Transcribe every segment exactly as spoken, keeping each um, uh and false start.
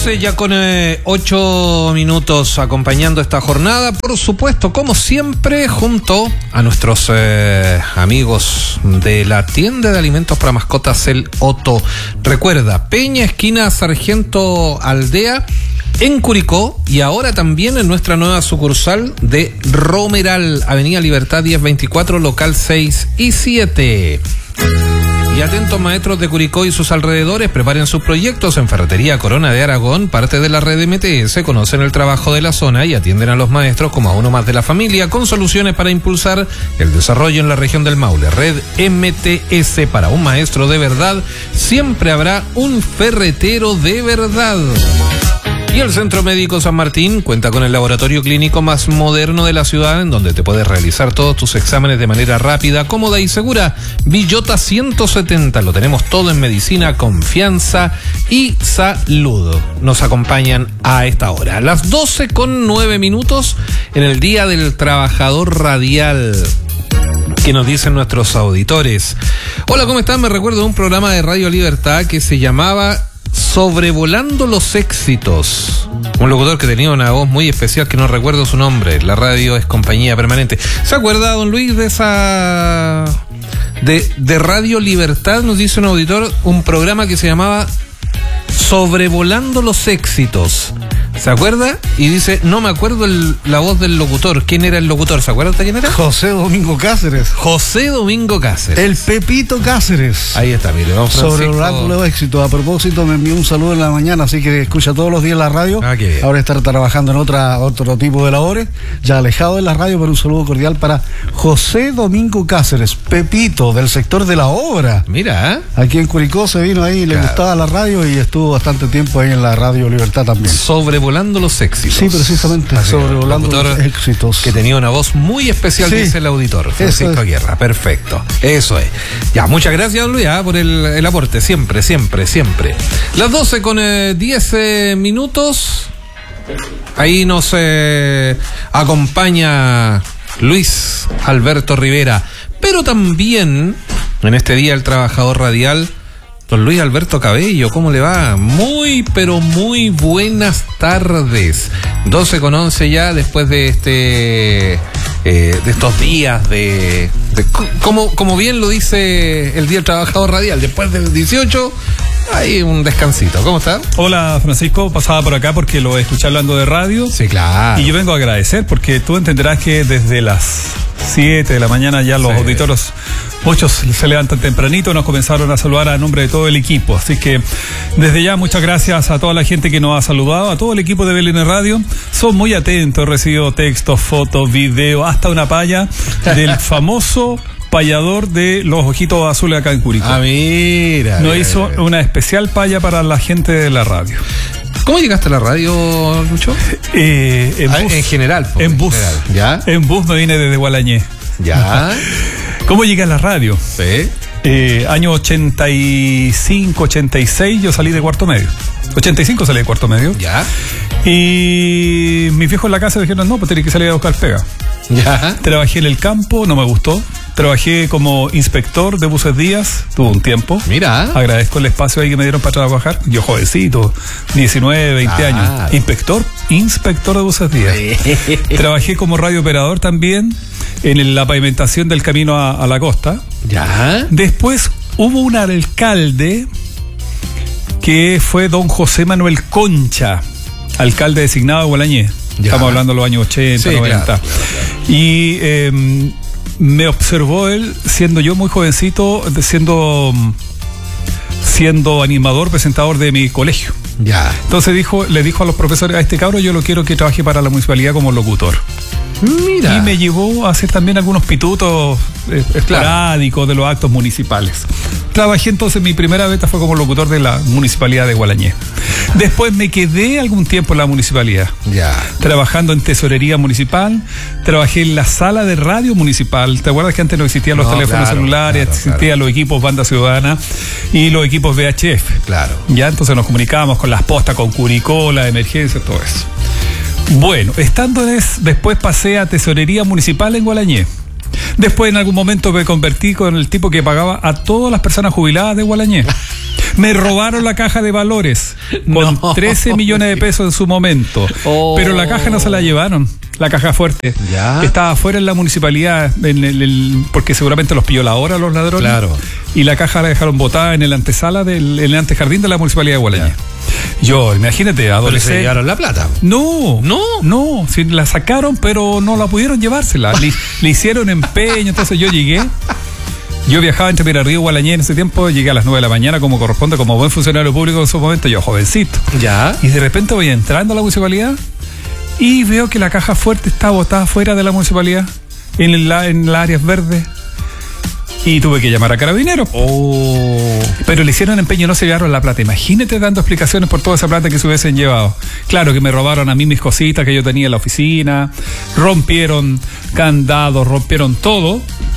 Ya con eh, ocho minutos acompañando esta jornada, por supuesto, como siempre, junto a nuestros eh, amigos de la tienda de alimentos para mascotas El Otto. Recuerda, Peña, esquina Sargento Aldea, en Curicó, y ahora también en nuestra nueva sucursal de Romeral, Avenida Libertad diez veinticuatro, local seis y siete. Y atentos maestros de Curicó y sus alrededores, preparen sus proyectos en Ferretería Corona de Aragón, parte de la red M T S, conocen el trabajo de la zona y atienden a los maestros como a uno más de la familia, con soluciones para impulsar el desarrollo en la región del Maule. Red M T S, para un maestro de verdad, siempre habrá un ferretero de verdad. Y el Centro Médico San Martín cuenta con el laboratorio clínico más moderno de la ciudad, en donde te puedes realizar todos tus exámenes de manera rápida, cómoda y segura. Villota ciento setenta, lo tenemos todo en medicina, confianza y salud. Nos acompañan a esta hora, a las doce con nueve minutos, en el Día del Trabajador Radial. ¿Qué nos dicen nuestros auditores? Hola, ¿cómo están? Me recuerdo de un programa de Radio Libertad que se llamaba Sobrevolando los Éxitos. Un locutor que tenía una voz muy especial que no recuerdo su nombre. La radio es compañía permanente. ¿Se acuerda, don Luis, de esa... De, de Radio Libertad, nos dice un auditor, un programa que se llamaba Sobrevolando los Éxitos? ¿Se acuerda? Y dice, no me acuerdo el, la voz del locutor. ¿Quién era el locutor? ¿Se acuerda quién era? José Domingo Cáceres. José Domingo Cáceres. El Pepito Cáceres. Ahí está, mire, don Francisco. Sobrevolando los éxitos. A propósito, me envió un saludo en la mañana, así que escucha todos los días la radio. Ah, qué bien. Ahora estar trabajando en otra, otro tipo de labores, ya alejado de la radio, pero un saludo cordial para José Domingo Cáceres, Pepito, del sector de la obra. Mira, ¿eh? Aquí en Curicó se vino ahí, le claro. gustaba la radio y estuvo bastante tiempo ahí en la Radio Libertad también. Sobrevolando los éxitos. Sí, precisamente, así sobrevolando los éxitos. Que tenía una voz muy especial, sí, dice el auditor, Francisco Aguirre. Perfecto, eso es. Ya, muchas gracias, don Luis, ¿eh? por el, el aporte, siempre, siempre, siempre. Las doce con diez eh, minutos. Ahí nos eh, acompaña Luis Alberto Rivera, pero también en este Día del Trabajador Radial, don Luis Alberto Cabello. ¿Cómo le va? Muy, pero muy buenas tardes. doce con once ya, después de este eh, de estos días de, de como, como bien lo dice el Día del Trabajador Radial, después del dieciocho hay un descansito. ¿Cómo está? Hola, Francisco, pasaba por acá porque lo escuché hablando de radio. Sí, claro. Y yo vengo a agradecer porque tú entenderás que desde las siete de la mañana ya los sí. auditores, muchos se levantan tempranito, nos comenzaron a saludar a nombre de todo el equipo. Así que desde ya muchas gracias a toda la gente que nos ha saludado, a todo el equipo de B L N Radio. Son muy atentos, recibo textos, fotos, videos, hasta una paya del famoso payador de los ojitos azules acá en Curicó. Ah, mira. Nos hizo mira. una especial paya para la gente de la radio. ¿Cómo llegaste a la radio, Lucho? Eh, en, ah, bus, en general. Pues, en bus. General. ¿Ya? En bus me vine desde Gualañé. ¿Ya? ¿Cómo llegué a la radio? Sí. Eh, año ochenta y cinco, ochenta y seis yo salí de cuarto medio. ochenta y cinco salí de cuarto medio. ¿Ya? Y mis viejos en la casa dijeron, no, pues tenés que salir a buscar pega. ¿Ya? Trabajé en el campo, no me gustó. Trabajé como inspector de buses días, tuve un tiempo. Mira. Agradezco el espacio ahí que me dieron para trabajar. Yo jovencito, diecinueve, veinte claro. años. Inspector, inspector de buses días. Trabajé como radiooperador también en la pavimentación del camino a, a la costa. Ya. Después hubo un alcalde que fue don José Manuel Concha, alcalde designado de Gualañé. Ya. Estamos hablando de los años ochenta, sí, noventa. Claro, claro, claro. Y eh, me observó él, siendo yo muy jovencito, siendo, siendo animador, presentador de mi colegio. Ya. Entonces dijo, le dijo a los profesores, a este cabro yo lo quiero que trabaje para la municipalidad como locutor. Mira. Y me llevó a hacer también algunos pitutos eh, esporádicos de los actos municipales. Trabajé entonces, mi primera beta fue como locutor de la municipalidad de Gualañé. Después me quedé algún tiempo en la municipalidad. Ya. Trabajando en tesorería municipal, trabajé en la sala de radio municipal. ¿Te acuerdas que antes no existían los no, teléfonos claro, celulares, claro, existían claro. los equipos banda ciudadana y los equipos V H F? Claro. Ya, entonces nos comunicábamos con las postas, con Curicó, la emergencia, todo eso. Bueno, estando des, después pasé a tesorería municipal en Gualañé. Después en algún momento me convertí con el tipo que pagaba a todas las personas jubiladas de Gualañé. Me robaron la caja de valores con no. trece millones de pesos en su momento. Oh. Pero la caja no se la llevaron. La caja fuerte. ¿Ya? Estaba afuera en la municipalidad, en el, el, porque seguramente los pilló la hora los ladrones. Claro. Y la caja la dejaron botada en el antesala del en el antejardín de la municipalidad de Gualañé. Yo, imagínate, adolescente. ¿Pero se llevaron la plata? No, no, no, sí, la sacaron, pero no la pudieron llevársela. Le, le hicieron empeño, entonces yo llegué. Yo viajaba entre Pilarrío y Gualañé en ese tiempo, llegué a las nueve de la mañana como corresponde, como buen funcionario público en su momento, yo jovencito. Ya. Y de repente voy entrando a la municipalidad y veo que la caja fuerte está botada fuera de la municipalidad, en la, en las áreas verdes. Y tuve que llamar a Carabineros. Oh. Pero le hicieron empeño y no se llevaron la plata. Imagínate dando explicaciones por toda esa plata que se hubiesen llevado. Claro que me robaron a mí mis cositas que yo tenía en la oficina, rompieron candados, rompieron todo.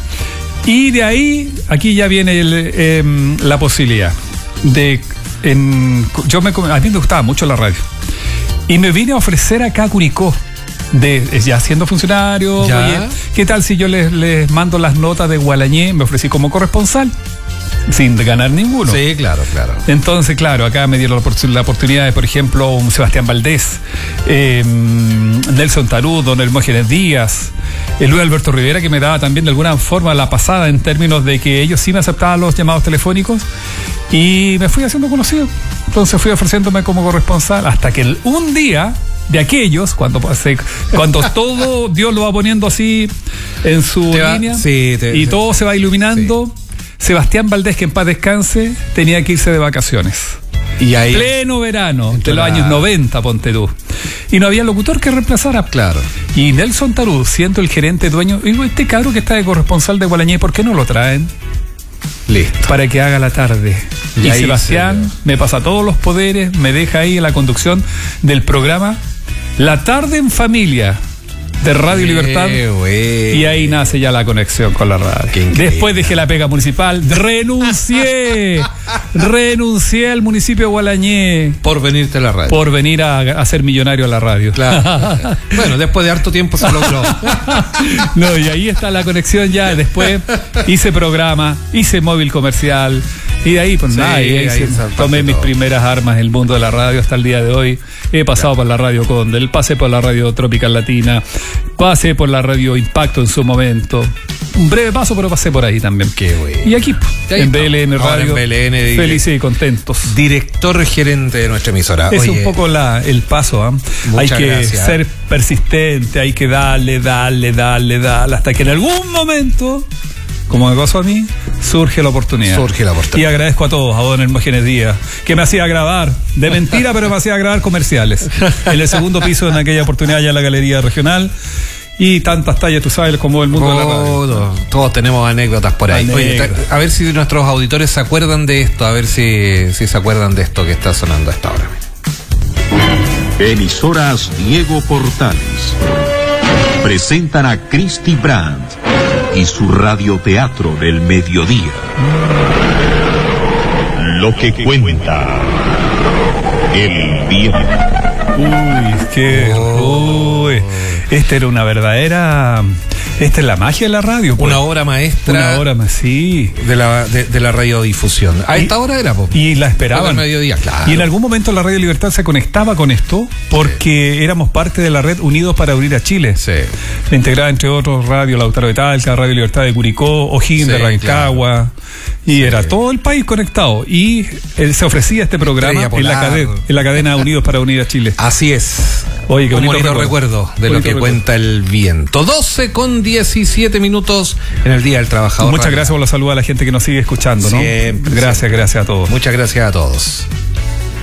Y de ahí, aquí ya viene el, eh, la posibilidad de... En, yo me, a mí me gustaba mucho la radio. Y me vine a ofrecer acá a Curicó. De, ya siendo funcionario, ¿Ya? Oye, ¿qué tal si yo les, les mando las notas de Gualañé? Me ofrecí como corresponsal, sin ganar ninguno. Sí, claro, claro. Entonces, claro, acá me dieron la oportunidad de, por ejemplo, un Sebastián Valdés, eh, Nelson Tarú, don Hermógenes Díaz, el Luis Alberto Rivera, que me daba también de alguna forma la pasada en términos de que ellos sí me aceptaban los llamados telefónicos y me fui haciendo conocido. Entonces fui ofreciéndome como corresponsal hasta que un día... de aquellos, cuando se, cuando todo Dios lo va poniendo así en su te va, línea sí, te, y todo se va iluminando, sí. Sebastián Valdés, que en paz descanse, tenía que irse de vacaciones. Y ahí, pleno verano, de los la... años noventa, ponte tú. Y no había locutor que reemplazara. Claro. Y Nelson Tarú, siendo el gerente dueño, digo, este cabro que está de corresponsal de Gualañé, ¿por qué no lo traen? Listo. Para que haga la tarde. Y, y Sebastián se... me pasa todos los poderes, me deja ahí en la conducción del programa La Tarde en Familia de Radio Libertad. Wey. Y ahí nace ya la conexión con la radio. Después dejé la pega municipal, renuncié. renuncié al municipio de Gualañé. Por venirte a la radio. Por venir a, a ser millonario a la radio. Claro. Bueno, después de harto tiempo se logró. No, y ahí está la conexión ya. Después hice programa, hice móvil comercial. Y de ahí, pues sí, nada, y ahí ahí tomé mis todo. primeras armas en el mundo de la radio hasta el día de hoy. He pasado claro. por la radio Condel, pasé por la radio Tropical Latina, pasé por la radio Impacto en su momento. Un breve paso, pero pasé por ahí también. Qué güey. Y aquí, ahí en B L N Radio, en B L N, felices y contentos. Director gerente de nuestra emisora. Es Oye, un poco la, el paso, ¿eh? Hay que gracias. ser persistente, hay que darle, darle, darle, darle, hasta que en algún momento... como me pasó a mí, surge la oportunidad. Surge la oportunidad. Y agradezco a todos, a don Hermógenes Díaz, que me hacía grabar, de mentira, pero me hacía grabar comerciales. En el segundo piso, en aquella oportunidad, ya en la Galería Regional. Y tantas tallas, tú sabes, como el mundo oh, de la radio. Todos tenemos anécdotas por ahí. Oye, a ver si nuestros auditores se acuerdan de esto, a ver si, si se acuerdan de esto que está sonando a esta hora. Emisoras Diego Portales presentan a Christy Brandt y su radioteatro del mediodía. Lo que cuenta el viento. Uy, qué... Oh. Uy, esta era una verdadera... Esta es la magia de la radio. Pues. Una obra maestra. Una obra más, sí. De la, de, de la radiodifusión. A y, esta hora era, po. Y la esperaban. Mediodía, claro. Y en algún momento la Radio Libertad se conectaba con esto porque sí. éramos parte de la red Unidos para Unir a Chile. Sí. Integrada entre otros Radio Lautaro de Talca, Radio Libertad de Curicó, O'Higgins sí, de Rancagua. Claro. Y sí. era todo el país conectado. Y él se ofrecía este programa en la, cadena, en la cadena Unidos para Unir a Chile. Así es. Oye, qué un bonito, bonito recuerdo, recuerdo de bonito lo que recuerdo. Cuenta el viento. doce con diecisiete minutos en el Día del Trabajador. Muchas Radio. gracias por la salud a la gente que nos sigue escuchando, ¿no? Siempre, gracias, siempre. gracias a todos. Muchas gracias a todos.